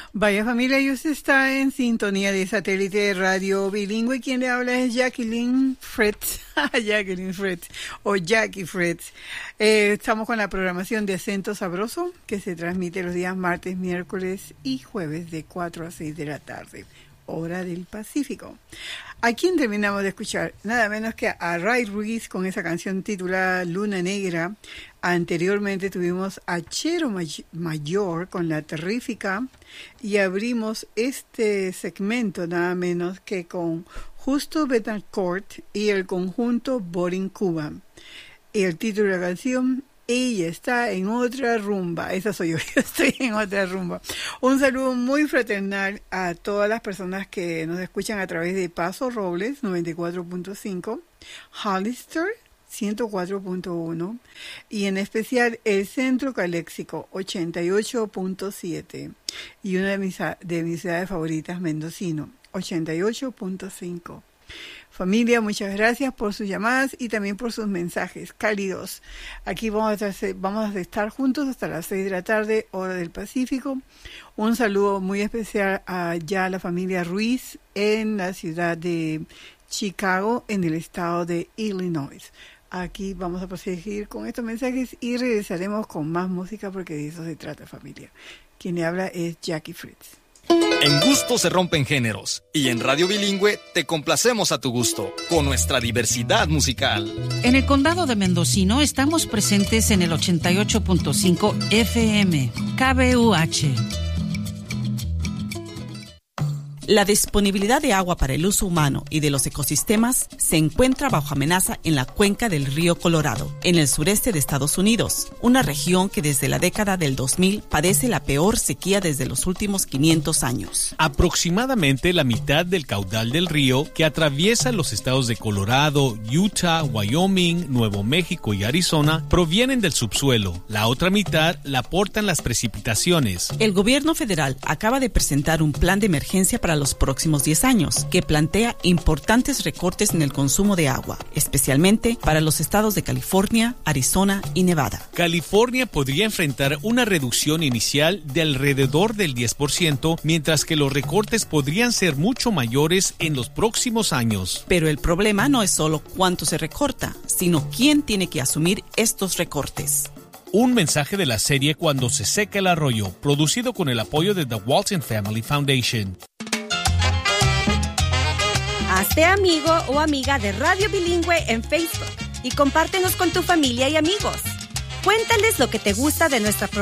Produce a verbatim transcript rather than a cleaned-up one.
Vaya familia, y usted está en sintonía de Satélite Radio Bilingüe. Quien le habla es Jacqueline Fritz, Jacqueline Fritz, o Jackie Fritz. Eh, estamos con la programación de Acento Sabroso, que se transmite los días martes, miércoles y jueves de cuatro a seis de la tarde, hora del Pacífico. ¿A quién terminamos de escuchar? Nada menos que a Ray Ruiz con esa canción titulada Luna Negra. Anteriormente tuvimos a Chero Mayor con La Terrífica y abrimos este segmento nada menos que con Justo Betancourt y el conjunto Borin Cuba. Y el título de la canción, Ella está en otra rumba. Esa soy yo, yo estoy en otra rumba. Un saludo muy fraternal a todas las personas que nos escuchan a través de Paso Robles, noventa y cuatro punto cinco, Hollister, ciento cuatro punto uno, y en especial el Centro Caléxico, ochenta y ocho punto siete, y una de mis, de mis ciudades favoritas, Mendocino, ochenta y ocho punto cinco. Familia, muchas gracias por sus llamadas y también por sus mensajes cálidos. Aquí vamos a, estar, vamos a estar juntos hasta las seis de la tarde, hora del Pacífico. Un saludo muy especial a ya la familia Ruiz en la ciudad de Chicago, en el estado de Illinois. Aquí vamos a proseguir con estos mensajes y regresaremos con más música porque de eso se trata, familia. Quien le habla es Jackie Fritz. En gusto se rompen géneros y en Radio Bilingüe te complacemos a tu gusto con nuestra diversidad musical. En el condado de Mendocino estamos presentes en el ochenta y ocho punto cinco F M, K B U H. La disponibilidad de agua para el uso humano y de los ecosistemas se encuentra bajo amenaza en la cuenca del río Colorado, en el sureste de Estados Unidos, una región que desde la década del dos mil padece la peor sequía desde los últimos quinientos años. Aproximadamente la mitad del caudal del río que atraviesa los estados de Colorado, Utah, Wyoming, Nuevo México y Arizona provienen del subsuelo. La otra mitad la aportan las precipitaciones. El gobierno federal acaba de presentar un plan de emergencia para los próximos diez años, que plantea importantes recortes en el consumo de agua, especialmente para los estados de California, Arizona y Nevada. California podría enfrentar una reducción inicial de alrededor del diez por ciento, mientras que los recortes podrían ser mucho mayores en los próximos años. Pero el problema no es solo cuánto se recorta, sino quién tiene que asumir estos recortes. Un mensaje de la serie Cuando se seca el arroyo, producido con el apoyo de The Walton Family Foundation. Hazte amigo o amiga de Radio Bilingüe en Facebook y compártenos con tu familia y amigos. Cuéntales lo que te gusta de nuestra programación.